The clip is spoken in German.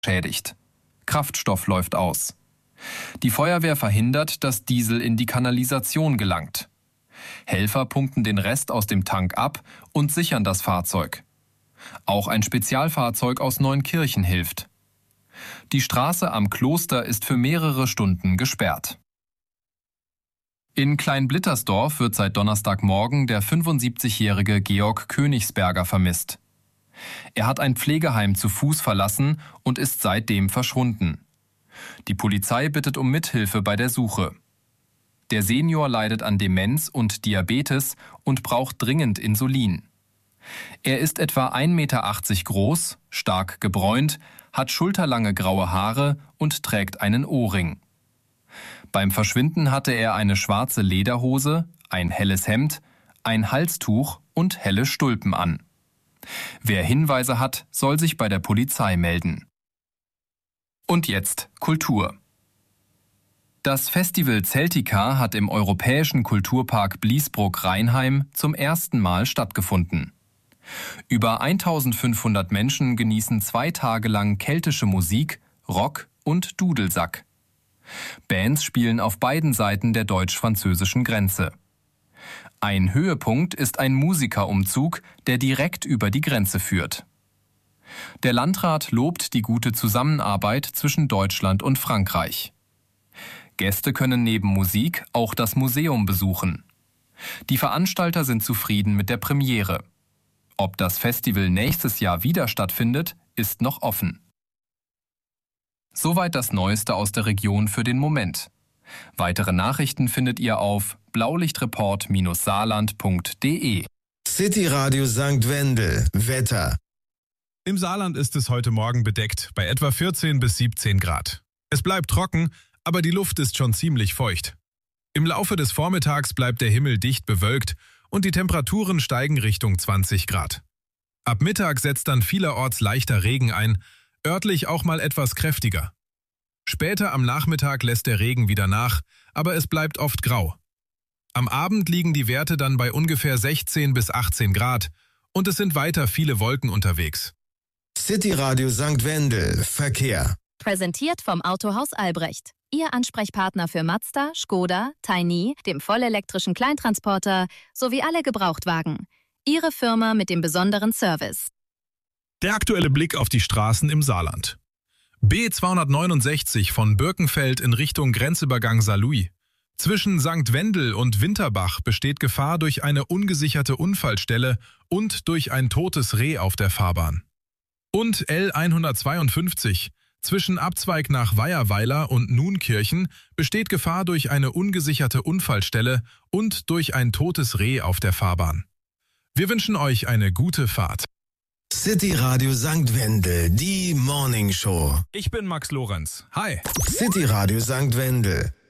schädigt. Kraftstoff läuft aus. Die Feuerwehr verhindert, dass Diesel in die Kanalisation gelangt. Helfer pumpen den Rest aus dem Tank ab und sichern das Fahrzeug. Auch ein Spezialfahrzeug aus Neunkirchen hilft. Die Straße am Kloster ist für mehrere Stunden gesperrt. In Kleinblittersdorf wird seit Donnerstagmorgen der 75-jährige Georg Königsberger vermisst. Er hat ein Pflegeheim zu Fuß verlassen und ist seitdem verschwunden. Die Polizei bittet um Mithilfe bei der Suche. Der Senior leidet an Demenz und Diabetes und braucht dringend Insulin. Er ist etwa 1,80 Meter groß, stark gebräunt, hat schulterlange graue Haare und trägt einen Ohrring. Beim Verschwinden hatte er eine schwarze Lederhose, ein helles Hemd, ein Halstuch und helle Stulpen an. Wer Hinweise hat, soll sich bei der Polizei melden. Und jetzt Kultur. Das Festival Celtica hat im Europäischen Kulturpark Bliesbruck-Rheinheim zum ersten Mal stattgefunden. Über 1500 Menschen genießen 2 Tage lang keltische Musik, Rock und Dudelsack. Bands spielen auf beiden Seiten der deutsch-französischen Grenze. Ein Höhepunkt ist ein Musikerumzug, der direkt über die Grenze führt. Der Landrat lobt die gute Zusammenarbeit zwischen Deutschland und Frankreich. Gäste können neben Musik auch das Museum besuchen. Die Veranstalter sind zufrieden mit der Premiere. Ob das Festival nächstes Jahr wieder stattfindet, ist noch offen. Soweit das Neueste aus der Region für den Moment. Weitere Nachrichten findet ihr auf blaulichtreport-saarland.de. City Radio St. Wendel. Wetter. Im Saarland ist es heute Morgen bedeckt, bei etwa 14 bis 17 Grad. Es bleibt trocken, aber die Luft ist schon ziemlich feucht. Im Laufe des Vormittags bleibt der Himmel dicht bewölkt und die Temperaturen steigen Richtung 20 Grad. Ab Mittag setzt dann vielerorts leichter Regen ein, örtlich auch mal etwas kräftiger. Später am Nachmittag lässt der Regen wieder nach, aber es bleibt oft grau. Am Abend liegen die Werte dann bei ungefähr 16 bis 18 Grad und es sind weiter viele Wolken unterwegs. City Radio St. Wendel. Verkehr. Präsentiert vom Autohaus Albrecht. Ihr Ansprechpartner für Mazda, Škoda, Tiny, dem vollelektrischen Kleintransporter sowie alle Gebrauchtwagen. Ihre Firma mit dem besonderen Service. Der aktuelle Blick auf die Straßen im Saarland. B269 von Birkenfeld in Richtung Grenzübergang Saarlouis. Zwischen St. Wendel und Winterbach besteht Gefahr durch eine ungesicherte Unfallstelle und durch ein totes Reh auf der Fahrbahn. Und L152 zwischen Abzweig nach Weiherweiler und Nunkirchen besteht Gefahr durch eine ungesicherte Unfallstelle und durch ein totes Reh auf der Fahrbahn. Wir wünschen euch eine gute Fahrt. City Radio St. Wendel, die Morning Show. Ich bin Max Lorenz. Hi. City Radio St. Wendel.